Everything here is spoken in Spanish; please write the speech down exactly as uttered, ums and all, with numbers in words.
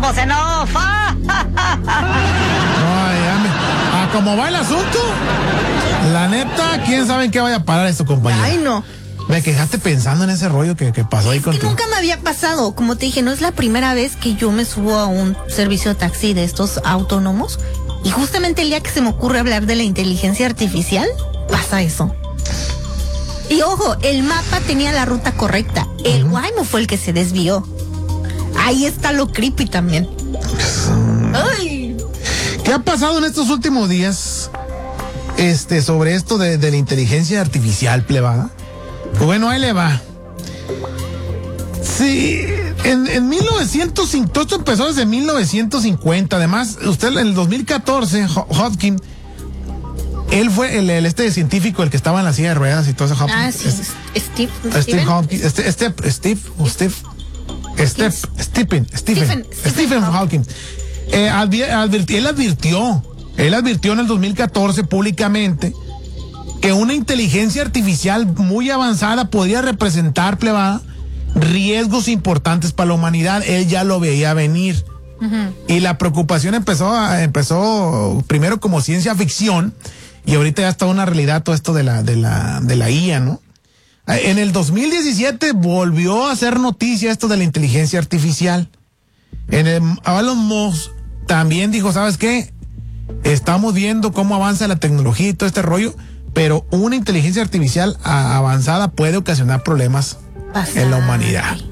Voz en off. Ay, ya me- a cómo va el asunto, la neta, quién sabe en qué vaya a parar esto, compañero. Ay, no. Me quejaste pensando en ese rollo que, que pasó ahí Es que contigo. nunca me había pasado. Como te dije, no es la primera vez que yo me subo a un servicio de taxi de estos autónomos. Y justamente el día que se me ocurre hablar de la inteligencia artificial, pasa eso. Y ojo, el mapa tenía la ruta correcta. El Ujú. Waymo fue el que se desvió. Ahí está lo creepy también. Ay. ¿Qué ha pasado en estos últimos días este, sobre esto de, de la inteligencia artificial, plebada? Pues bueno, ahí le va. Sí, en, en mil novecientos cincuenta, esto empezó desde mil novecientos cincuenta. Además, usted en el dos mil catorce, Ho- Hopkins, él fue el, el este científico, el que estaba en la silla de ruedas y todo eso. Hopkins. Ah, sí, Es- Steve. Steve Steven. Hawking, este, este, Steve, o Steve, Steve, Stephen, Stephen, Stephen, Stephen Stephen Hawking. Eh, advi- advirti- él advirtió, él advirtió en el dos mil catorce públicamente que una inteligencia artificial muy avanzada podría representar, plebada, riesgos importantes para la humanidad. Él ya lo veía venir. Ujú. Y la preocupación empezó, a- empezó primero como ciencia ficción y ahorita ya está una realidad todo esto de la, de la, de la I A, ¿no? En el dos mil diecisiete volvió a hacer noticia esto de la inteligencia artificial. En el, Elon Musk también dijo, ¿sabes qué? Estamos viendo cómo avanza la tecnología y todo este rollo, pero una inteligencia artificial a- avanzada puede ocasionar problemas en la humanidad.